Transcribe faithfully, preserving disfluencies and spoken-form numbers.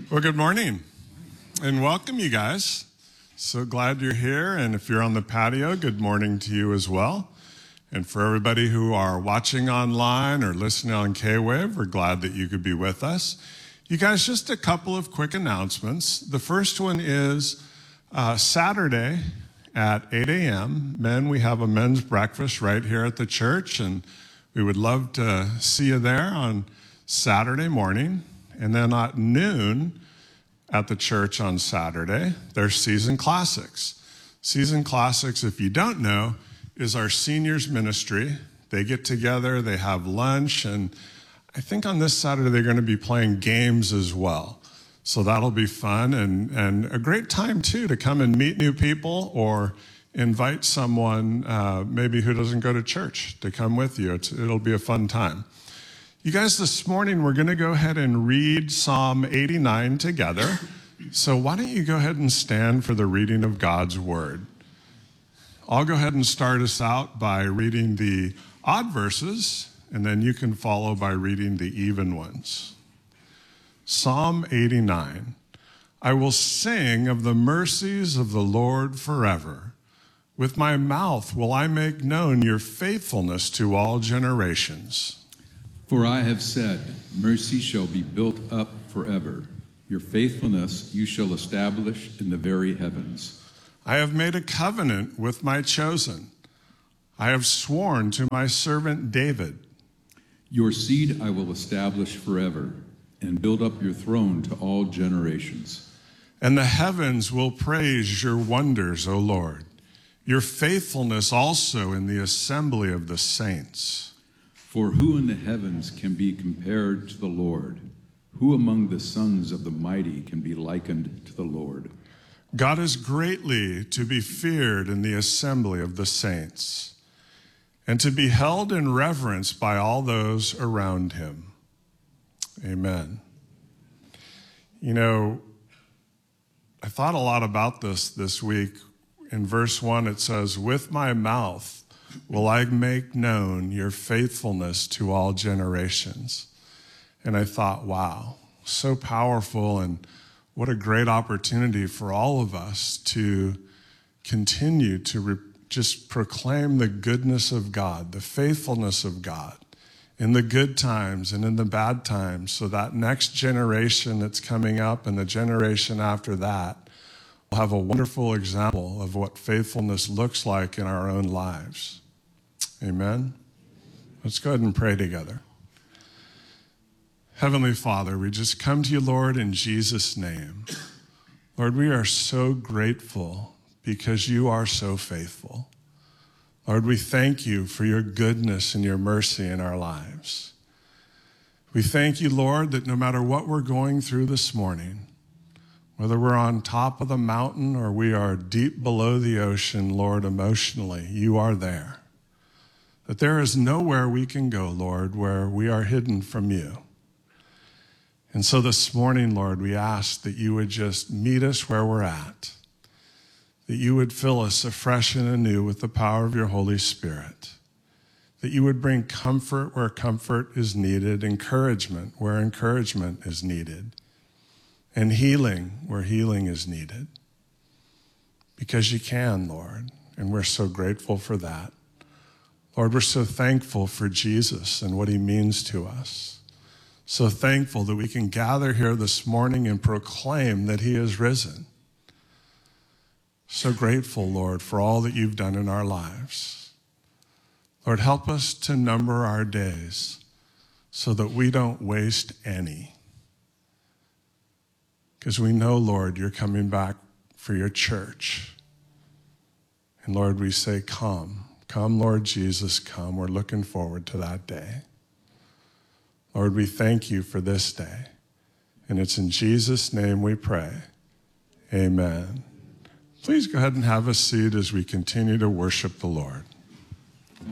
Well, good morning and welcome, you guys. So glad you're here. And if you're on the patio, good morning to you as well. And for everybody who are watching online or listening on K-Wave, we're glad that you could be with us. You guys, just a couple of quick announcements. The first one is uh, Saturday at eight a.m. Men, we have a men's breakfast right here at the church, and we would love to see you there on Saturday morning. And then at noon at the church on Saturday, there's Season Classics. Season Classics, if you don't know, is our seniors ministry. They get together, they have lunch, and I think on this Saturday they're going to be playing games as well. So that'll be fun and, and a great time, too, to come and meet new people or invite someone uh, maybe who doesn't go to church to come with you. It's, it'll be a fun time. You guys, this morning we're going to go ahead and read Psalm eighty-nine together. So why don't you go ahead and stand for the reading of God's Word. I'll go ahead and start us out by reading the odd verses, and then you can follow by reading the even ones. Psalm eighty-nine. I will sing of the mercies of the Lord forever. With my mouth will I make known your faithfulness to all generations. For I have said, mercy shall be built up forever. Your faithfulness you shall establish in the very heavens. I have made a covenant with my chosen. I have sworn to my servant David. Your seed I will establish forever, and build up your throne to all generations. And the heavens will praise your wonders, O Lord, your faithfulness also in the assembly of the saints. For who in the heavens can be compared to the Lord? Who among the sons of the mighty can be likened to the Lord? God is greatly to be feared in the assembly of the saints, and to be held in reverence by all those around him. Amen. You know, I thought a lot about this this week. In verse one, it says, with my mouth will I make known your faithfulness to all generations. And I thought, wow, so powerful, and what a great opportunity for all of us to continue to re- just proclaim the goodness of God, the faithfulness of God in the good times and in the bad times, so that next generation that's coming up and the generation after that will have a wonderful example of what faithfulness looks like in our own lives. Amen. Let's go ahead and pray together. Heavenly Father, we just come to you, Lord, in Jesus' name. Lord, we are so grateful because you are so faithful. Lord, we thank you for your goodness and your mercy in our lives. We thank you, Lord, that no matter what we're going through this morning, whether we're on top of the mountain or we are deep below the ocean, Lord, emotionally, you are there. That there is nowhere we can go, Lord, where we are hidden from you. And so this morning, Lord, we ask that you would just meet us where we're at, that you would fill us afresh and anew with the power of your Holy Spirit, that you would bring comfort where comfort is needed, encouragement where encouragement is needed, and healing where healing is needed. Because you can, Lord, and we're so grateful for that. Lord, we're so thankful for Jesus and what he means to us. So thankful that we can gather here this morning and proclaim that he is risen. So grateful, Lord, for all that you've done in our lives. Lord, help us to number our days so that we don't waste any. Because we know, Lord, you're coming back for your church. And Lord, we say, come. Come, Lord Jesus, come. We're looking forward to that day. Lord, we thank you for this day. And it's in Jesus' name we pray. Amen. Please go ahead and have a seat as we continue to worship the Lord.